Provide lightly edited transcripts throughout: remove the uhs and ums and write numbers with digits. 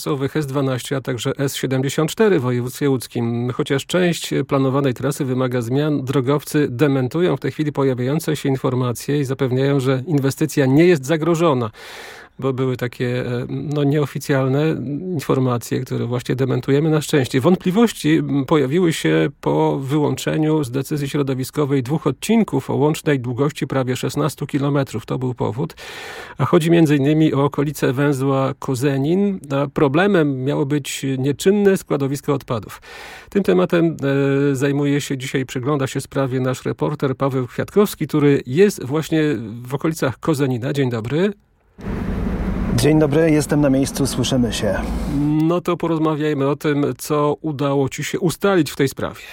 S12, a także S74 w województwie łódzkim. Chociaż część planowanej trasy wymaga zmian, drogowcy dementują w tej chwili pojawiające się informacje i zapewniają, że inwestycja nie jest zagrożona, bo były takie nieoficjalne informacje, które właśnie dementujemy na szczęście. Wątpliwości pojawiły się po wyłączeniu z decyzji środowiskowej 2 odcinków o łącznej długości prawie 16 km. To był powód. A chodzi m.in. o okolice węzła Kozenin. A problemem miało być nieczynne składowisko odpadów. Tym tematem zajmuje się dzisiaj, przygląda się sprawie nasz reporter Paweł Kwiatkowski, który jest właśnie w okolicach Kozenina. Dzień dobry. Dzień dobry, jestem na miejscu, słyszymy się. No to porozmawiajmy o tym, co udało Ci się ustalić w tej sprawie.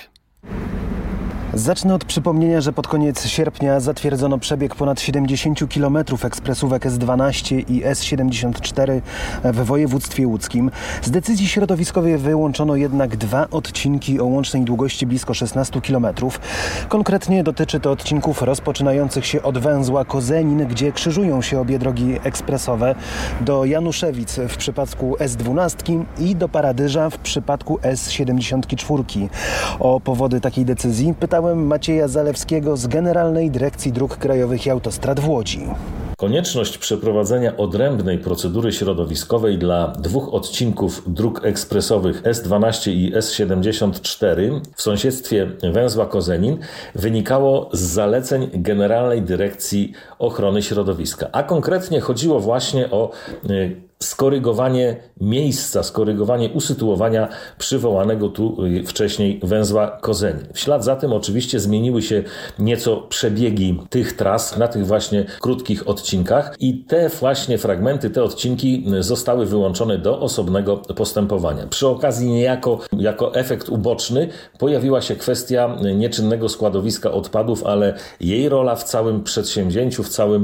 Zacznę od przypomnienia, że pod koniec sierpnia zatwierdzono przebieg ponad 70 km ekspresówek S12 i S74 w województwie łódzkim. Z decyzji środowiskowej wyłączono jednak 2 odcinki o łącznej długości blisko 16 km. Konkretnie dotyczy to odcinków rozpoczynających się od węzła Kozenin, gdzie krzyżują się obie drogi ekspresowe, do Januszewic w przypadku S12 i do Paradyża w przypadku S74. O powody takiej decyzji pytałem Macieja Zalewskiego z Generalnej Dyrekcji Dróg Krajowych i Autostrad w Łodzi. Konieczność przeprowadzenia odrębnej procedury środowiskowej dla 2 odcinków dróg ekspresowych S12 i S74 w sąsiedztwie węzła Kozenin wynikało z zaleceń Generalnej Dyrekcji Ochrony Środowiska. A konkretnie chodziło właśnie o skorygowanie miejsca, skorygowanie usytuowania przywołanego tu wcześniej węzła Kozenin. W ślad za tym oczywiście zmieniły się nieco przebiegi tych tras na tych właśnie krótkich odcinkach i te właśnie fragmenty, te odcinki zostały wyłączone do osobnego postępowania. Przy okazji niejako jako efekt uboczny pojawiła się kwestia nieczynnego składowiska odpadów, ale jej rola w całym przedsięwzięciu,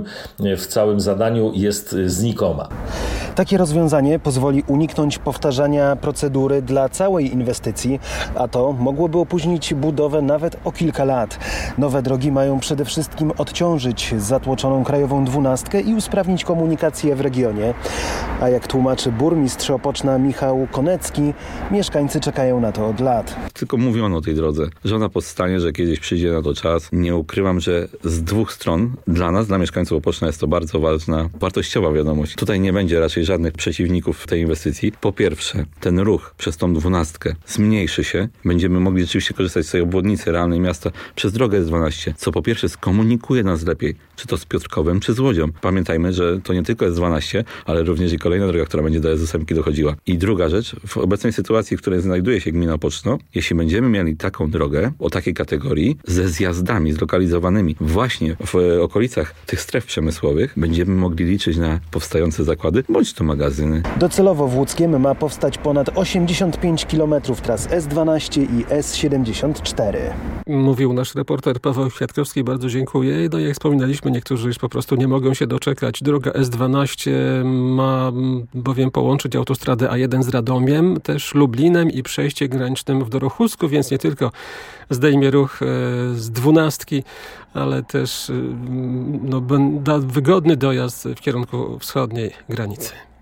w całym zadaniu jest znikoma. Takie rozwiązanie pozwoli uniknąć powtarzania procedury dla całej inwestycji, a to mogłoby opóźnić budowę nawet o kilka lat. Nowe drogi mają przede wszystkim odciążyć zatłoczoną krajową 12 i usprawnić komunikację w regionie. A jak tłumaczy burmistrz Opoczna Michał Konecki, mieszkańcy czekają na to od lat. Tylko mówiono o tej drodze, że ona powstanie, że kiedyś przyjdzie na to czas. Nie ukrywam, że z 2 stron dla nas, dla mieszkańców Opoczna jest to bardzo ważna, wartościowa wiadomość. Tutaj nie będzie raczej żadnych przeciwników tej inwestycji. Po pierwsze, ten ruch przez tą 12 zmniejszy się. Będziemy mogli rzeczywiście korzystać z tej obwodnicy realnej miasta przez drogę S12, co po pierwsze skomunikuje nas lepiej, czy to z Piotrkowem, czy z Łodzią. Pamiętajmy, że to nie tylko S12, ale również i kolejna droga, która będzie do S8 dochodziła. I druga rzecz, w obecnej sytuacji, w której znajduje się gmina Opoczno, jeśli będziemy mieli taką drogę o takiej kategorii ze zjazdami zlokalizowanymi właśnie w okolicach tych stref przemysłowych, będziemy mogli liczyć na powstające zakłady, bądź to magazyny. Docelowo w Łódzkiem ma powstać ponad 85 km tras S12 i S74. Mówił nasz reporter Paweł Kwiatkowski, bardzo dziękuję. No jak wspominaliśmy, niektórzy już po prostu nie mogą się doczekać. Droga S12 ma bowiem połączyć autostradę A1 z Radomiem, też Lublinem i przejście granicznym w Dorochusku, więc nie tylko zdejmie ruch z 12, ale też da wygodny dojazd w kierunku wschodniej granicy.